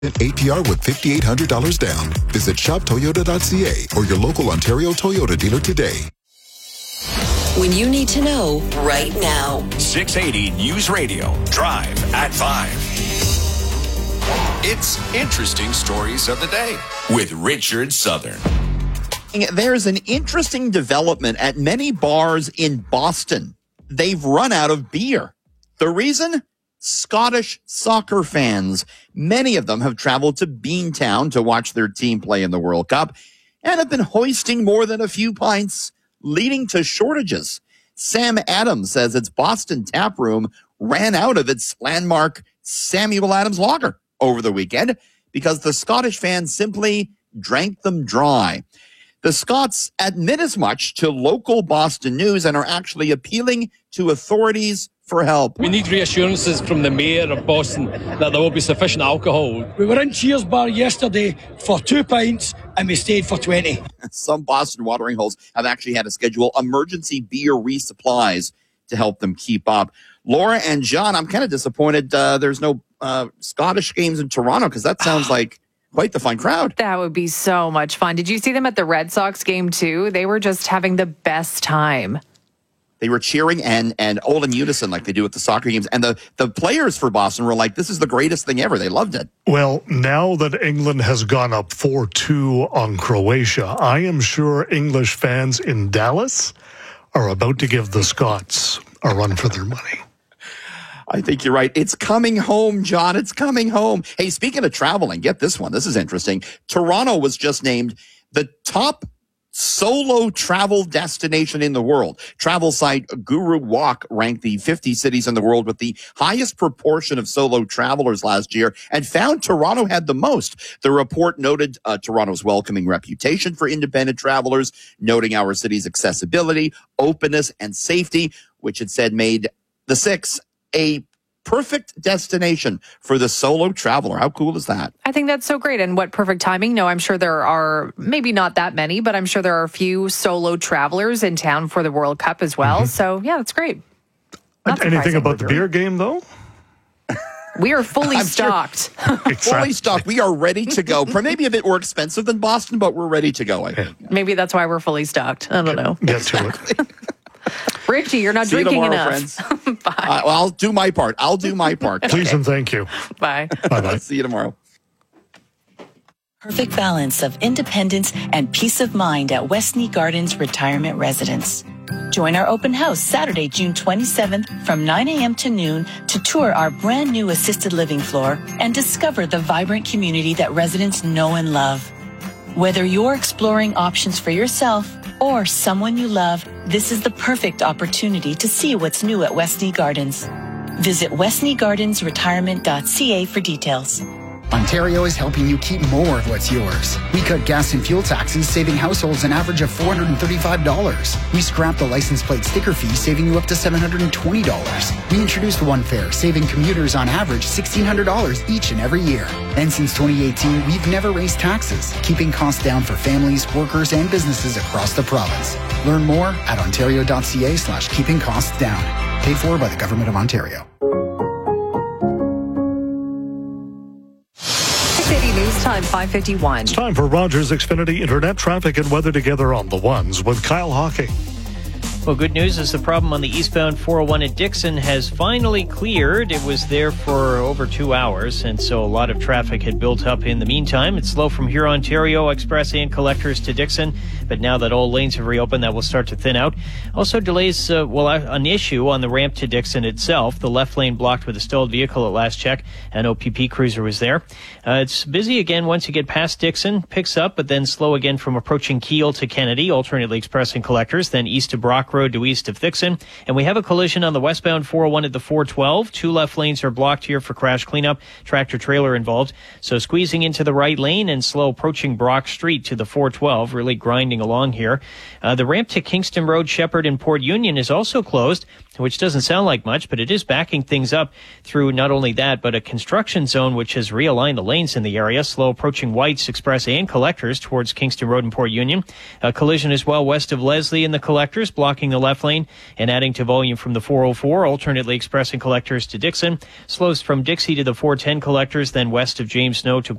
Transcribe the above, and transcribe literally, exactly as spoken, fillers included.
A P R with five thousand eight hundred dollars down. Visit shop toyota dot c a or your local Ontario Toyota dealer today. When you need to know right now. six eighty News Radio. Drive at five. It's Interesting Stories of the Day with Richard Southern. There's an interesting development at many bars in Boston. They've run out of beer. The reason? Scottish soccer fans. Many of them have traveled to Beantown to watch their team play in the World Cup and have been hoisting more than a few pints, leading to shortages. Sam Adams says its Boston tap room ran out of its landmark Samuel Adams lager over the weekend because the Scottish fans simply drank them dry. The Scots admit as much to local Boston News and are actually appealing to authorities for help. We need reassurances from the mayor of Boston that there will be sufficient alcohol. We were in Cheers Bar yesterday for two pints and we stayed for twenty. Some Boston watering holes have actually had to schedule emergency beer resupplies to help them keep up. Laura and John, I'm kind of disappointed uh, there's no uh, Scottish games in Toronto because that sounds like quite the fun crowd. That would be so much fun. Did you see them at the Red Sox game too? They were just having the best time. They were cheering and and all in unison like they do at the soccer games. And the, the players for Boston were like, this is the greatest thing ever. They loved it. Well, now that England has gone up four two on Croatia, I am sure English fans in Dallas are about to give the Scots a run for their money. I think you're right. It's coming home, John. It's coming home. Hey, speaking of traveling, get this one. This is interesting. Toronto was just named the top solo travel destination in the world. Travel site Guru Walk ranked the fifty cities in the world with the highest proportion of solo travelers last year and found Toronto had the most. The report noted uh, Toronto's welcoming reputation for independent travelers, noting our city's accessibility, openness, and safety, which it said made the six a perfect destination for the solo traveler. How cool is that? I think that's so great. And what perfect timing. No, I'm sure there are maybe not that many, but I'm sure there are a few solo travelers in town for the World Cup as well. Mm-hmm. So, yeah, that's great. Not Anything about the beer game, though? We are fully stocked. Sure. Exactly. Fully stocked. We are ready to go. Maybe a bit more expensive than Boston, but we're ready to go, I think. Yeah. Maybe that's why we're fully stocked. I don't know. Get to it. Richie, you're not See drinking you tomorrow, enough. Bye. Uh, well, I'll do my part. I'll do my part. Please okay. And thank you. Bye. Bye-bye. See you tomorrow. Perfect balance of independence and peace of mind at Westney Gardens Retirement Residence. Join our open house Saturday, June twenty-seventh from nine a.m. to noon to tour our brand new assisted living floor and discover the vibrant community that residents know and love. Whether you're exploring options for yourself or someone you love, this is the perfect opportunity to see what's new at Westney Gardens. Visit westney gardens retirement dot c a for details. Ontario is helping you keep more of what's yours. We cut gas and fuel taxes, saving households an average of four hundred thirty-five dollars. We scrapped the license plate sticker fee, saving you up to seven hundred twenty dollars. We introduced One Fare, saving commuters on average sixteen hundred dollars each and every year. And since twenty eighteen, we've never raised taxes, keeping costs down for families, workers, and businesses across the province. Learn more at ontario dot c a slash keeping costs down. Paid for by the Government of Ontario. News time, five fifty-one. It's time for Rogers Xfinity Internet traffic and weather together on the ones with Kyle Hawking. Well, good news is the problem on the eastbound four oh one at Dixon has finally cleared. It was there for over two hours, and so a lot of traffic had built up in the meantime. It's slow from here, Ontario Express and Collectors to Dixon, but now that all lanes have reopened, that will start to thin out. Also delays, uh, well, an issue on the ramp to Dixon itself. The left lane blocked with a stalled vehicle at last check. An O P P cruiser was there. Uh, it's busy again once you get past Dixon, picks up, but then slow again from approaching Keele to Kennedy, alternately Express and Collectors, then east to Brock Road to east of Dixon. And we have a collision on the westbound four oh one at the four twelve. Two left lanes are blocked here for crash cleanup. Tractor trailer involved. So squeezing into the right lane and slow approaching Brock Street to the four twelve, really grinding along here. Uh, the ramp to Kingston Road, Shepherd, and Port Union is also closed which doesn't sound like much, but it is backing things up through not only that, but a construction zone which has realigned the lanes in the area. Slow approaching Whites, Express, and Collectors towards Kingston Road and Port Union. A collision as well west of Leslie in the Collectors, blocking the left lane and adding to volume from the four oh four, alternately Express and Collectors to Dixon. Slows from Dixie to the four ten Collectors, then west of James Snow to